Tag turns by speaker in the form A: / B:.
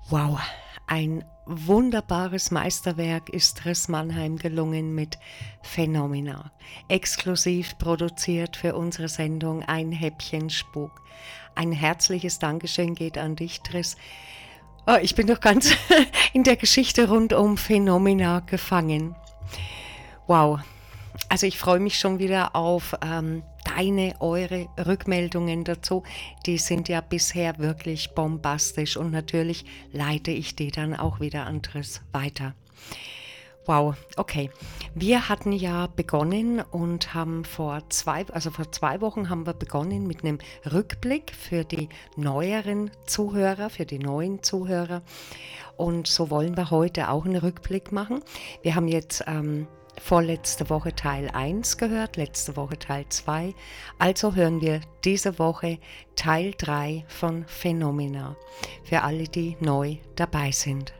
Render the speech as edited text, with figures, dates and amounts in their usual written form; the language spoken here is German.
A: Wow, ein wunderbares Meisterwerk ist Chris Mannheim gelungen mit Phänomena. Exklusiv produziert für unsere Sendung Ein Häppchen Spuk. Ein herzliches Dankeschön geht an dich, Triss. Oh, ich bin doch ganz in der Geschichte rund um Phänomena gefangen. Wow, also ich freue mich schon wieder auf eure Rückmeldungen dazu. Die sind ja bisher wirklich bombastisch und natürlich leite ich die dann auch wieder an Triss weiter. Wow, okay. Wir hatten ja begonnen und haben vor 2 Wochen haben wir begonnen mit einem Rückblick für die neueren Zuhörer, für die neuen Zuhörer. Und so wollen wir heute auch einen Rückblick machen. Wir haben jetzt vorletzte Woche Teil 1 gehört, letzte Woche Teil 2. Also hören wir diese Woche Teil 3 von Phänomena. Für alle, die neu dabei sind.